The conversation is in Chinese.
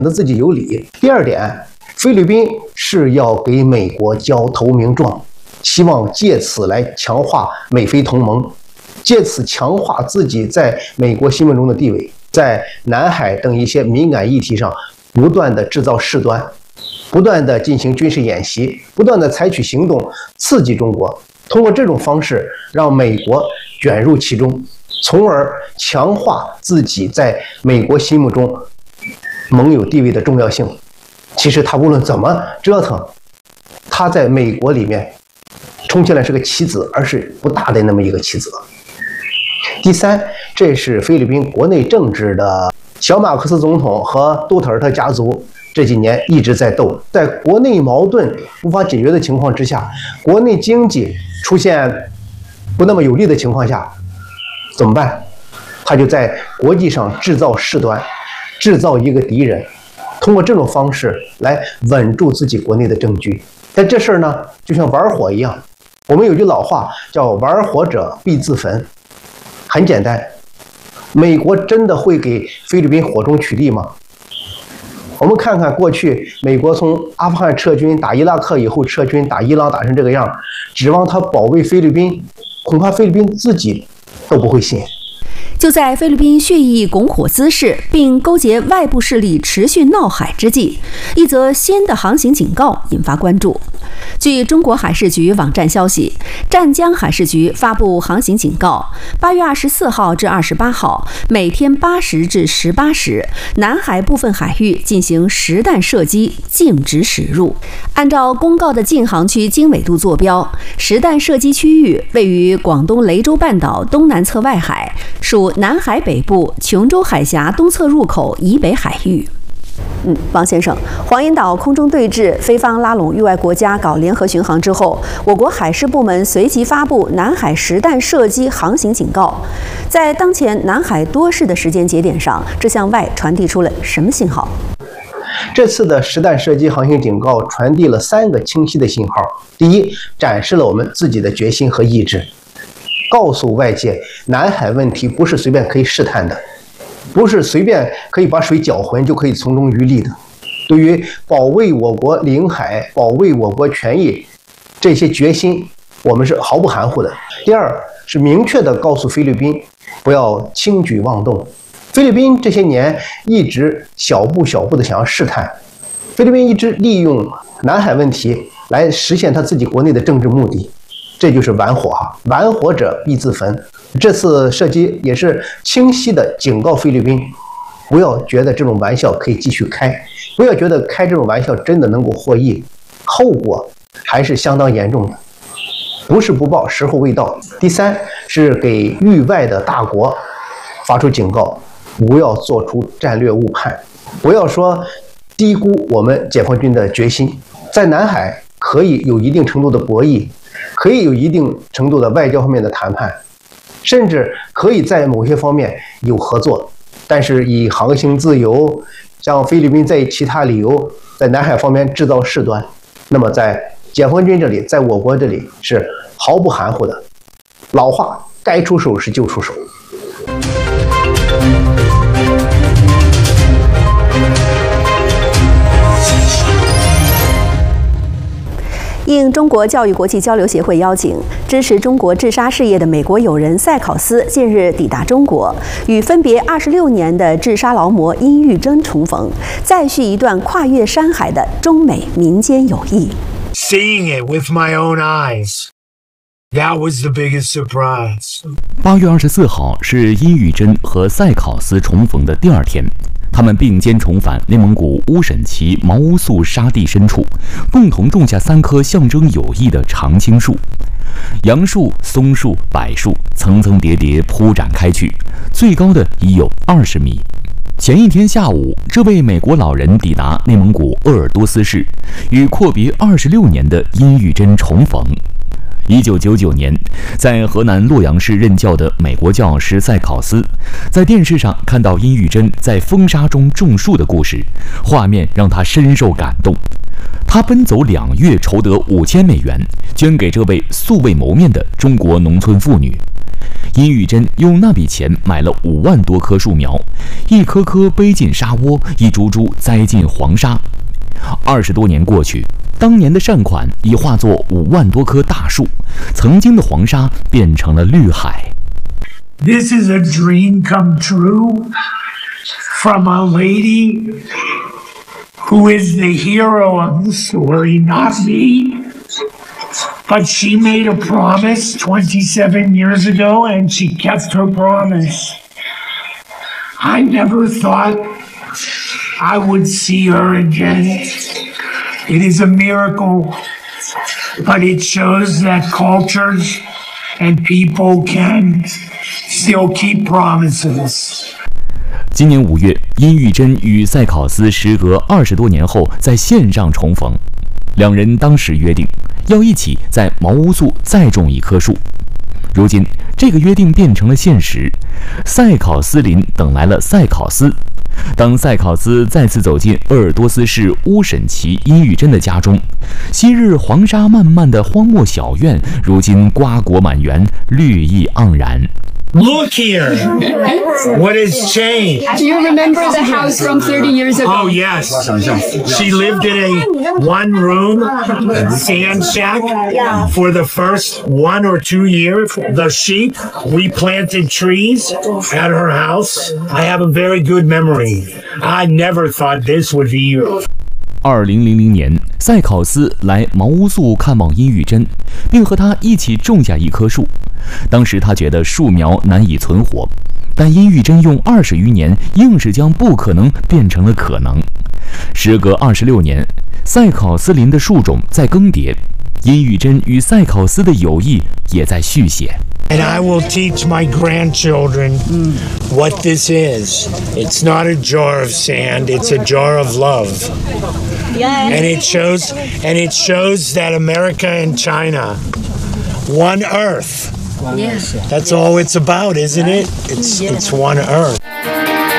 得自己有理。第二点，菲律宾是要给美国交投名状，希望借此来强化美菲同盟，借此强化自己在美国心目中的地位，在南海等一些敏感议题上不断的制造事端，不断的进行军事演习，不断的采取行动刺激中国，通过这种方式让美国卷入其中，从而强化自己在美国心目中盟友地位的重要性。其实他无论怎么折腾，他在美国里面充其量是个棋子，而是不大的那么一个棋子。第三，这是菲律宾国内政治的小马克思总统和杜特尔特家族这几年一直在斗，在国内矛盾无法解决的情况之下，国内经济出现不那么有利的情况下，怎么办？他就在国际上制造事端，制造一个敌人，通过这种方式来稳住自己国内的政局。但这事儿呢，就像玩火一样，我们有句老话叫玩火者必自焚。很简单，美国真的会给菲律宾火中取栗吗？我们看看过去美国从阿富汗撤军打伊拉克以后撤军打伊朗打成这个样，指望他保卫菲律宾，恐怕菲律宾自己都不会信。 就在菲律宾蓄意拱火滋事，并勾结外部势力持续闹海之际，一则新的航行警告引发关注。据中国海事局网站消息，湛江海事局发布航行警告：8月24号至28号，每天8时至18时，南海部分海域进行实弹射击，禁止驶入。按照公告的禁航区经纬度坐标，实弹射击区域位于广东雷州半岛东南侧外海，属南海北部琼州海峡东侧入口以北海域。王先生，黄岩岛空中对峙，菲方拉拢域外国家搞联合巡航之后，我国海事部门随即发布南海实弹射击航行警告。在当前南海多事的时间节点上，这向外传递出了什么信号？ 这次的实弹射击航行警告传递了3个清晰的信号。第一，展示了我们自己的决心和意志，告诉外界南海问题不是随便可以试探的，不是随便可以把水搅浑就可以从中渔利的。对于保卫我国领海、保卫我国权益这些决心，我们是毫不含糊的。第二，是明确地告诉菲律宾不要轻举妄动。菲律宾这些年一直小步地想要试探，菲律宾一直利用南海问题来实现他自己国内的政治目的，这就是玩火啊！玩火者必自焚。这次射击也是清晰地警告菲律宾，不要觉得这种玩笑可以继续开，不要觉得开这种玩笑真的能够获益，后果还是相当严重的。不是不报，时候未到。第三，是给域外的大国发出警告，不要做出战略误判，不要说低估我们解放军的决心。在南海可以有一定程度的博弈，可以有一定程度的外交方面的谈判，甚至可以在某些方面有合作，但是以航行自由，像菲律宾在其他理由在南海方面制造事端，那么在解放军这里，在我国这里是毫不含糊的。老话，该出手时就出手。 应中国教育国际交流协会邀请，支持中国治沙事业的美国友人塞考斯近日抵达中国，与分别26年的治沙劳模殷玉珍重逢，再续一段跨越山海的中美民间友谊。 Seeing it with my own eyes, that was the biggest surprise. 8月24号是殷玉珍和塞考斯重逢的第2天。他们并肩重返内蒙古乌审旗毛乌素沙地深处，共同种下3棵象征友谊的常青树。杨树、松树、柏树层层叠叠铺展开去，最高的已有20米。前一天下午，这位美国老人抵达内蒙古鄂尔多斯市，与阔别26年的殷玉珍重逢。1999年，在河南洛阳市任教的美国教师塞考斯，在电视上看到殷玉珍在风沙中种树的故事，画面让他深受感动。 他奔走2月筹得5000美元，捐给这位素未谋面的中国农村妇女。殷玉珍用那笔钱买了5万多棵树苗，一颗颗背进沙窝，一株株栽进黄沙。20多年过去，当年的善款已化作5万多棵大树，曾经的黄沙变成了绿海。 This is a dream come true from a lady who is the hero of the story, not me. But she made a promise 27 years ago, and she kept her promise. I never thought I would see her again. It is a miracle, but it shows that cultures and people can still keep promises. 今年5月，殷玉珍与塞考斯时隔20多年后在线上重逢，两人当时约定要一起在茅屋宿再种一棵树。如今，这个约定变成了现实。塞考斯林等来了塞考斯。当塞考斯再次走进鄂尔多斯市乌沈旗殷玉珍的家中，昔日黄沙漫漫的荒漠小院，如今瓜果满园，绿意盎然。 Look here. What has changed? Do you remember the house from 30 years ago? Oh, yes. She lived in a one-room sand shack for the first 1 or 2 years. The sheep, we planted trees at her house. I have a very good memory. I never thought this would be you. 2000年，塞考斯来茅屋宿看望殷玉珍，并和他一起种下一棵树。当时他觉得树苗难以存活，但殷玉珍用20余年，硬是将不可能变成了可能。时隔26年，塞考斯林的树种在更迭，殷玉珍与塞考斯的友谊也在续写。 And I will teach my grandchildren what this is. It's not a jar of sand, it's a jar of love. And it shows that America and China, one earth. That's all it's about, isn't it? It's one earth.